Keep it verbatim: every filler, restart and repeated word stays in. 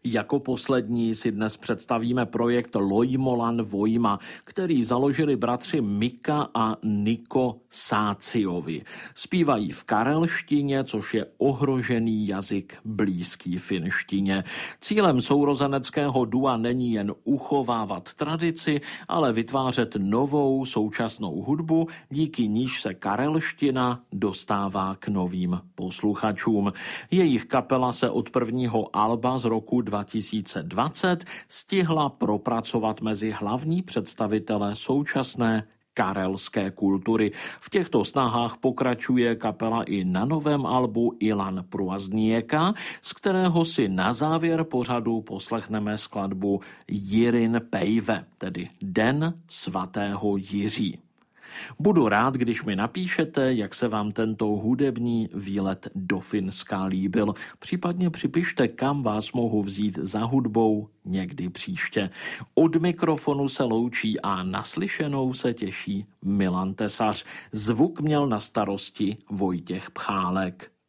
Jako poslední si dnes představíme projekt Loimolan Voima, který založili bratři Mika a Niko Sáciovi. Zpívají v karelštině, což je ohrožený jazyk blízký finštině. Cílem sourozeneckého dua není jen uchovávat tradici, ale vytvářet novou současnou hudbu, díky níž se karelština dostává k novým posluchačům. Jejich kapela se od prvního alba z roku dva tisíce dvacet stihla propracovat mezi hlavní představitele současné karelské kultury. V těchto snahách pokračuje kapela i na novém albu Ilan Pruaznieka, z kterého si na závěr pořadu poslechneme skladbu Jirin Päivä, tedy Den svatého Jiří. Budu rád, když mi napíšete, jak se vám tento hudební výlet do Finska líbil. Případně připište, kam vás mohu vzít za hudbou někdy příště. Od mikrofonu se loučí a naslyšenou se těší Milan Tesař. Zvuk měl na starosti Vojtěch Pchálek.